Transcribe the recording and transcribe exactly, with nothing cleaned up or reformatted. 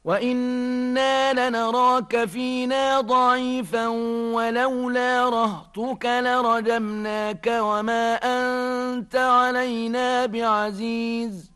وإنا لنراك فينا ضعيفا ولولا رهطك لرجمناك وما أنت علينا بعزيز